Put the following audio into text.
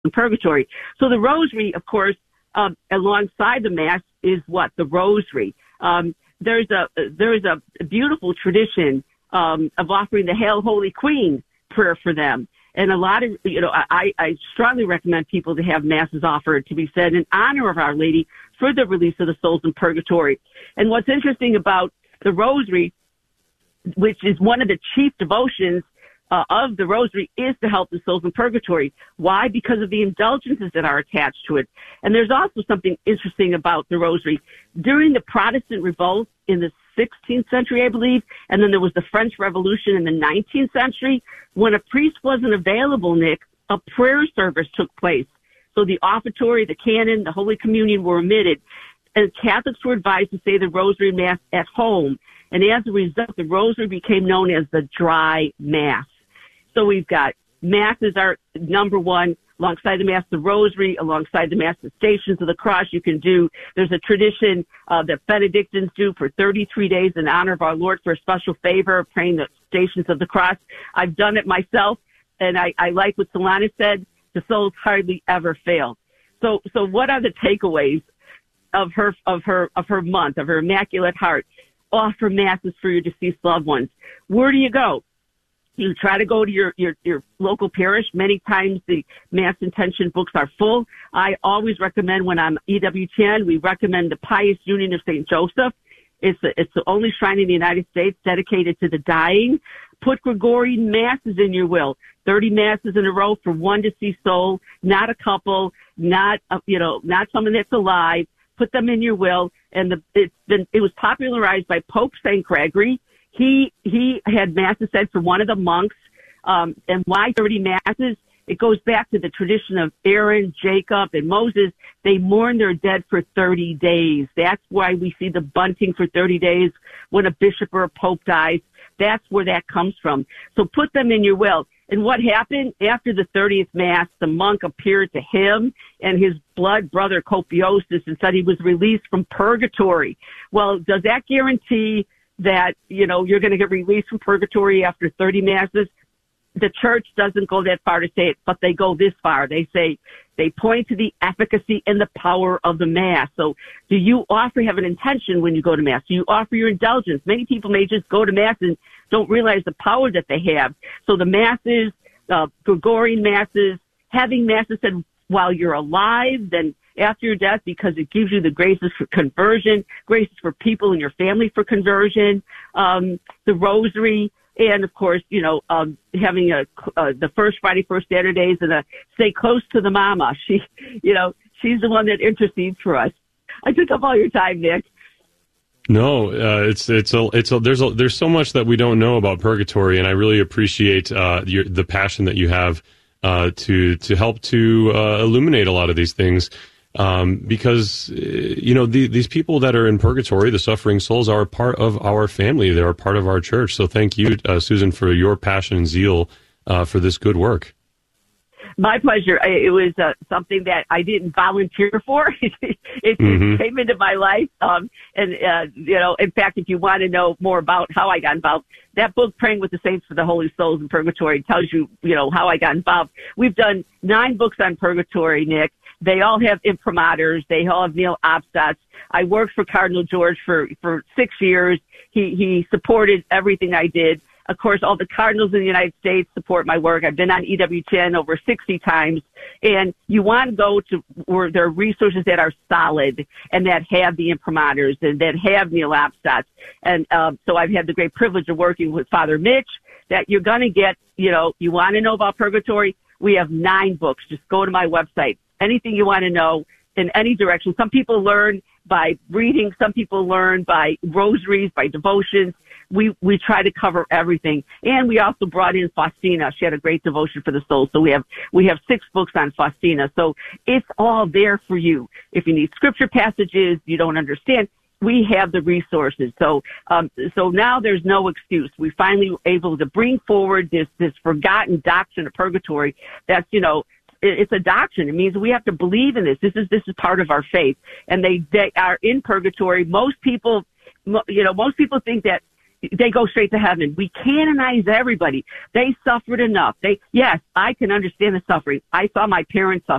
in purgatory. So the rosary, of course, alongside the Mass is what? The rosary. There's a beautiful tradition of offering the Hail Holy Queen prayer for them. And a lot of, I strongly recommend people to have masses offered to be said in honor of Our Lady for the release of the souls in purgatory. And what's interesting about the rosary, which is one of the chief devotions of the rosary, is to help the souls in purgatory. Why? Because of the indulgences that are attached to it. And there's also something interesting about the rosary. During the Protestant revolt in the 16th century, I believe, and then there was the French Revolution in the 19th century, when a priest wasn't available, Nick, a prayer service took place. So the offertory, the canon, the Holy Communion were omitted, and Catholics were advised to say the Rosary Mass at home. And as a result, the Rosary became known as the dry Mass. So we've got Masses are number one. Alongside the Mass, the Rosary, alongside the Mass, the Stations of the Cross. You can do, there's a tradition that Benedictines do for 33 days in honor of our Lord for a special favor, praying the Stations of the Cross. I've done it myself, and I like what Solana said, the souls hardly ever fail. So what are the takeaways of her month, of her Immaculate Heart? Offer Masses for your deceased loved ones. Where do you go? You try to go to your local parish. Many times the Mass intention books are full. I always recommend, when I'm EWTN, we recommend the Pious Union of St. Joseph. It's the only shrine in the United States dedicated to the dying. Put Gregorian Masses in your will. 30 Masses in a row for one deceased soul, not a couple, not someone that's alive. Put them in your will. And it was popularized by Pope St. Gregory. He had Masses said for one of the monks. And why 30 Masses? It goes back to the tradition of Aaron, Jacob, and Moses. They mourn their dead for 30 days. That's why we see the bunting for 30 days when a bishop or a pope dies. That's where that comes from. So put them in your will. And what happened after the 30th Mass, the monk appeared to him and his blood brother Copiosus and said he was released from purgatory. Well, does that guarantee that, you're going to get released from purgatory after 30 Masses? The church doesn't go that far to say it, but they go this far. They point to the efficacy and the power of the Mass. So do you have an intention when you go to Mass? Do you offer your indulgence? Many people may just go to Mass and don't realize the power that they have. So the Masses, Gregorian Masses, having Masses said while you're alive, then after your death, because it gives you the graces for conversion, graces for people in your family for conversion, the Rosary, and of course, having the first Friday, first Saturdays, and stay close to the Mama. She's the one that intercedes for us. I took up all your time, Nick. No, there's so much that we don't know about purgatory, and I really appreciate the passion that you have to help to illuminate a lot of these things. Because, these people that are in purgatory, the suffering souls, are a part of our family. They're a part of our church. So thank you, Susan, for your passion and zeal for this good work. My pleasure. It was something that I didn't volunteer for. It came into my life. In fact, if you want to know more about how I got involved, that book, Praying with the Saints for the Holy Souls in Purgatory, tells you, how I got involved. We've done 9 books on purgatory, Nick. They all have imprimaturs. They all have Neil Obstats. I worked for Cardinal George for 6 years. He supported everything I did. Of course, all the cardinals in the United States support my work. I've been on EWTN over 60 times. And you want to go to where there are resources that are solid and that have the imprimaturs and that have Neil Obstats. And so I've had the great privilege of working with Father Mitch, that you're going to get, you want to know about purgatory. We have 9 books. Just go to my website. Anything you want to know in any direction. Some people learn by reading. Some people learn by rosaries, by devotions. We try to cover everything. And we also brought in Faustina. She had a great devotion for the soul. So we have 6 books on Faustina. So it's all there for you. If you need scripture passages you don't understand, we have the resources. So now there's no excuse. We finally were able to bring forward this forgotten doctrine of purgatory. That's, it's a doctrine. It means we have to believe in this. This is part of our faith. And they are in purgatory. Most people think that they go straight to heaven. We canonize everybody. They suffered enough. Yes, I can understand the suffering. I saw my parents suffer.